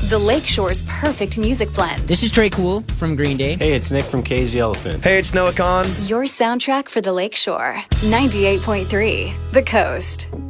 the Lakeshore's perfect music blend. This is Trey Cool from Green Day. Hey, it's Nick from Crazy Elephant. Hey, it's Noah Khan. Your soundtrack for the Lakeshore. 98.3 The Coast.